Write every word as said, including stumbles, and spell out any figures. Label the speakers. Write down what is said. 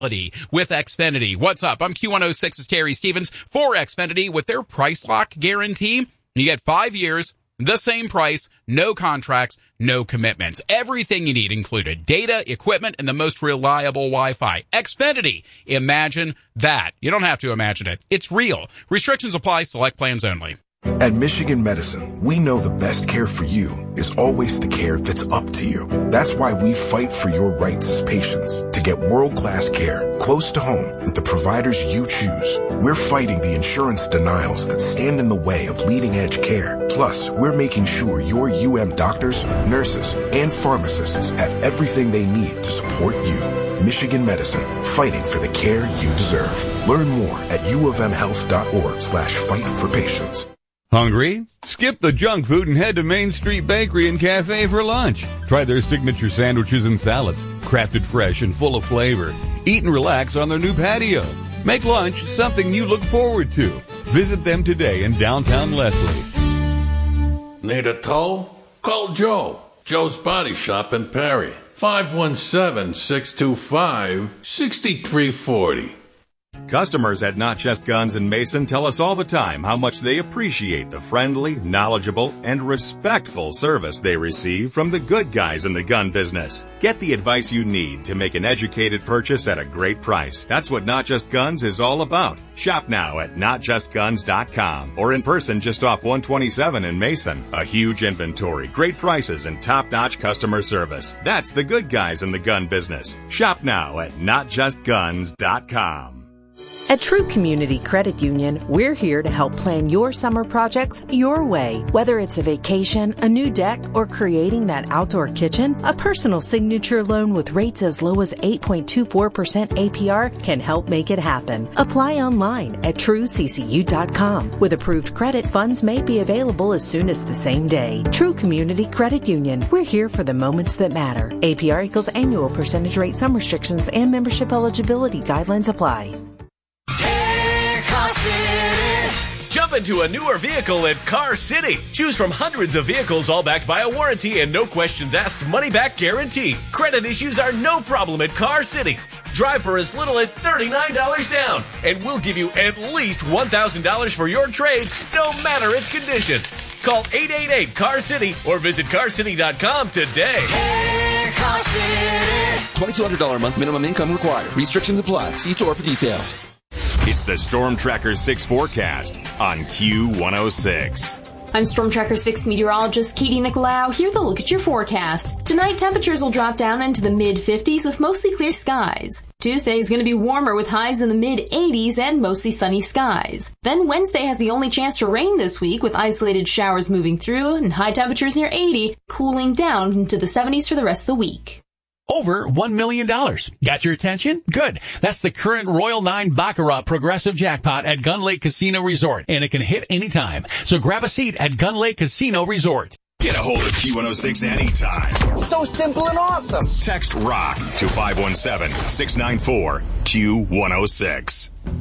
Speaker 1: with Xfinity. What's up? I'm Q one oh six's Terry Stevens for Xfinity. With their price lock guarantee, you get five years, the same price, no contracts, no commitments. Everything you need included. Data, equipment, and the most reliable Wi-Fi. Xfinity. Imagine that. You don't have to imagine it. It's real. Restrictions apply. Select plans only.
Speaker 2: At Michigan Medicine, we know the best care for you is always the care that's up to you. That's why we fight for your rights as patients to get world-class care close to home with the providers you choose. We're fighting the insurance denials that stand in the way of leading-edge care. Plus, we're making sure your U M doctors, nurses, and pharmacists have everything they need to support you. Michigan Medicine, fighting for the care you deserve. Learn more at uofmhealth.org slash fight for patients.
Speaker 3: Hungry? Skip the junk food and head to Main Street Bakery and Cafe for lunch. Try their signature sandwiches and salads, crafted fresh and full of flavor. Eat and relax on their new patio. Make lunch something you look forward to. Visit them today in downtown Leslie.
Speaker 4: Need a tow? Call Joe. Joe's Body Shop in Perry. five one seven, six two five, six three four zero.
Speaker 5: Customers at Not Just Guns in Mason tell us all the time how much they appreciate the friendly, knowledgeable, and respectful service they receive from the good guys in the gun business. Get the advice you need to make an educated purchase at a great price. That's what Not Just Guns is all about. Shop now at not just guns dot com or in person just off one twenty-seven in Mason. A huge inventory, great prices, and top-notch customer service. That's the good guys in the gun business. Shop now at not just guns dot com.
Speaker 6: At True Community Credit Union, we're here to help plan your summer projects your way. Whether it's a vacation, a new deck, or creating that outdoor kitchen, a personal signature loan with rates as low as eight point two four percent A P R can help make it happen. Apply online at true c c u dot com. With approved credit, funds may be available as soon as the same day. True Community Credit Union, we're here for the moments that matter. A P R equals annual percentage rate. Some restrictions and membership eligibility guidelines apply.
Speaker 7: Jump into a newer vehicle at Car City. Choose from hundreds of vehicles, all backed by a warranty and no questions asked money-back guarantee. Credit issues are no problem at Car City. Drive for as little as thirty-nine dollars down, and we'll give you at least one thousand dollars for your trade, no matter its condition. Call eight eight eight, C A R City or visit car city dot com today.
Speaker 8: Hey, Car City. twenty-two hundred dollars a month minimum income required. Restrictions apply. See store for details.
Speaker 5: It's the Storm Tracker six forecast on Q one oh six.
Speaker 9: I'm Storm Tracker six meteorologist Katie Nicolau, here to look at your forecast. Tonight, temperatures will drop down into the mid fifties with mostly clear skies. Tuesday is going to be warmer with highs in the mid eighties and mostly sunny skies. Then Wednesday has the only chance for rain this week with isolated showers moving through and high temperatures near eighty, cooling down into the seventies for the rest of the week.
Speaker 10: Over one million dollars. Got your attention? Good. That's the current Royal nine Baccarat Progressive Jackpot at Gun Lake Casino Resort, and it can hit anytime. So grab a seat at Gun Lake Casino Resort.
Speaker 5: Get a hold of Q one oh six anytime.
Speaker 11: So simple and awesome.
Speaker 5: Text ROCK to five one seven, six nine four, Q one oh six.